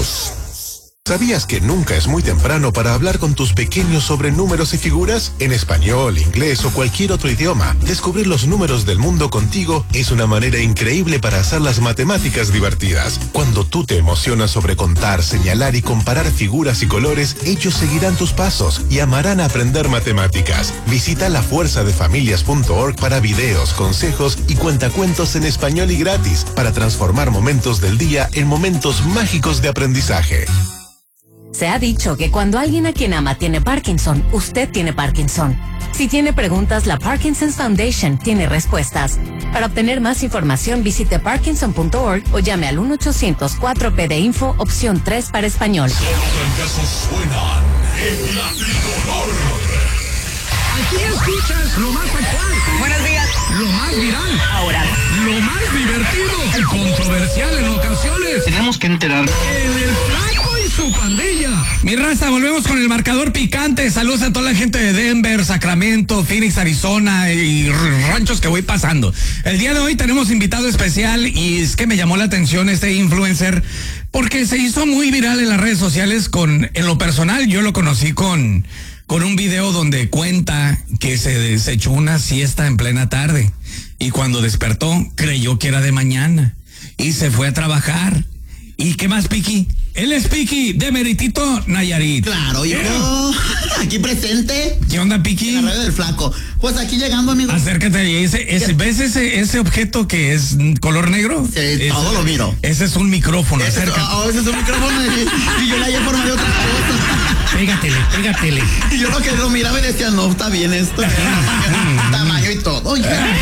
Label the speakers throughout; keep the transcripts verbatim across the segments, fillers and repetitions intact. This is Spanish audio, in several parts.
Speaker 1: casos. ¿Sabías que nunca es muy temprano para hablar con tus pequeños sobre números y figuras? En español, inglés o cualquier otro idioma, descubrir los números del mundo contigo es una manera increíble para hacer las matemáticas divertidas. Cuando tú te emocionas sobre contar, señalar y comparar figuras y colores, ellos seguirán tus pasos y amarán aprender matemáticas. Visita la fuerza de familias punto org para videos, consejos y cuentacuentos en español y gratis para transformar momentos del día en momentos mágicos de aprendizaje.
Speaker 2: Se ha dicho que cuando alguien a quien ama tiene Parkinson, usted tiene Parkinson. Si tiene preguntas, la Parkinson's Foundation tiene respuestas. Para obtener más información, visite parkinson punto org o llame al uno ochocientos cuatro P de Info, opción tres para español.
Speaker 3: Los fracasos suenan en la tricolor.
Speaker 4: Aquí escuchas lo más actual.
Speaker 5: Buenos días.
Speaker 4: Lo más viral.
Speaker 5: Ahora.
Speaker 4: Lo más divertido y controversial en ocasiones.
Speaker 5: Tenemos que enterar.
Speaker 4: En el Flaco y su pandilla.
Speaker 6: Mi raza, volvemos con el marcador picante. Saludos a toda la gente de Denver, Sacramento, Phoenix, Arizona y ranchos que voy pasando. El día de hoy tenemos invitado especial y es que me llamó la atención este influencer porque se hizo muy viral en las redes sociales con, en lo personal, yo lo conocí con, con un video donde cuenta que se, se echó una siesta en plena tarde y cuando despertó creyó que era de mañana y se fue a trabajar. ¿Y qué más, Piki? Él es Piki de Meritito, Nayarit.
Speaker 7: Claro, hijo. Yeah. Aquí presente.
Speaker 6: ¿Qué onda, Piki?
Speaker 7: La radio del Flaco. Pues aquí llegando, amigo.
Speaker 6: Acércate. Ese, ese, ¿Ves ese, ese objeto que es color negro?
Speaker 7: Sí,
Speaker 6: ese,
Speaker 7: todo lo miro.
Speaker 6: Ese es un micrófono.
Speaker 7: Ese,
Speaker 6: acércate.
Speaker 7: Oh, ese es un micrófono y, y yo le hallé forma de otra cosa.
Speaker 6: Pégatele, pégatele.
Speaker 7: Y yo lo que lo miraba y decía, no, está bien esto. Tamaño y todo.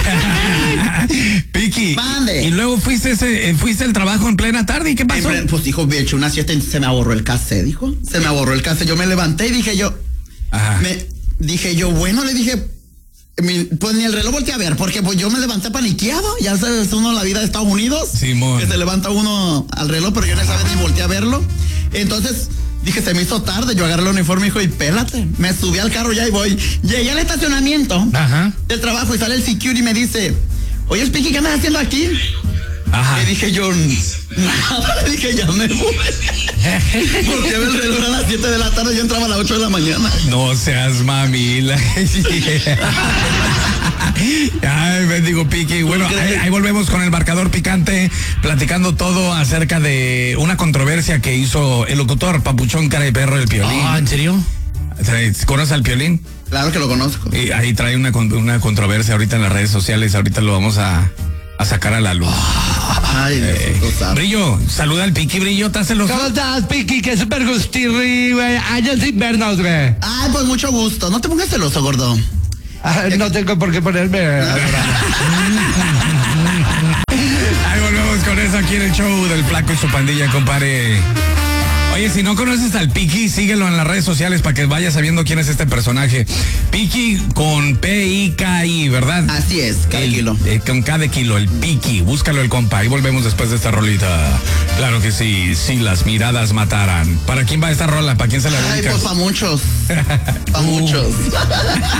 Speaker 6: Piki.
Speaker 7: Mande.
Speaker 6: Y luego fuiste ese, fuiste al trabajo en plena tarde. ¿Y qué pasó?
Speaker 7: En, pues hijo, me he hecho una siesta y se me aborró el cassette, dijo. Se me aborró el cassette. Yo me levanté y dije yo.
Speaker 6: Ajá.
Speaker 7: Me, dije yo, bueno, le dije. Mi, pues ni el reloj volteé a ver, porque pues yo me levanté paniqueado. Ya sabes, uno la vida de Estados Unidos.
Speaker 6: Simón.
Speaker 7: Que se levanta uno al reloj, pero yo no sabía ni volteé a verlo. Entonces dije, se me hizo tarde. Yo agarré el uniforme, hijo, y pélate. Me subí al carro ya y voy. Llegué al estacionamiento
Speaker 6: Ajá.
Speaker 7: del trabajo y sale el security y me dice, oye, Spiky, ¿qué andas haciendo aquí?
Speaker 6: Ajá.
Speaker 7: Le dije yo, nada, le dije, ya me voy. Porque el reloj a las siete de la tarde, yo entraba a las ocho de la mañana.
Speaker 6: No seas mamila. Ay, bendigo, Piki. Bueno, ahí, ahí volvemos con el marcador picante, platicando todo acerca de una controversia que hizo el locutor Papuchón Cara de Perro del Piolín.
Speaker 8: Ah, ¿en serio?
Speaker 6: ¿Conoces al Piolín?
Speaker 7: Claro que lo conozco.
Speaker 6: Y ahí trae una, una controversia ahorita en las redes sociales, ahorita lo vamos a, a sacar a la luz.
Speaker 7: Ay,
Speaker 6: eh, Brillo, saluda al Piki, Brillo, ¿estás celoso?
Speaker 8: ¿Cómo estás, Piki? Que súper gustirri, güey. Años sin vernos, güey.
Speaker 7: Ay, pues mucho gusto. No te pongas celoso, gordo.
Speaker 8: Ah, no tengo por qué ponerme.
Speaker 6: Ahí volvemos con eso aquí en el show del Flaco y su pandilla, compadre. Oye, si no conoces al Piki, síguelo en las redes sociales para que vayas sabiendo quién es este personaje. Piki con P I K I, ¿verdad?
Speaker 7: Así es, cada
Speaker 6: el,
Speaker 7: kilo.
Speaker 6: Eh, con cada kilo, el Piki. Búscalo el compa. Y volvemos después de esta rolita. Claro que sí, si las miradas mataran. ¿Para quién va esta rola? ¿Para quién se la dedicas?
Speaker 7: Ay, pues para muchos. Para muchos.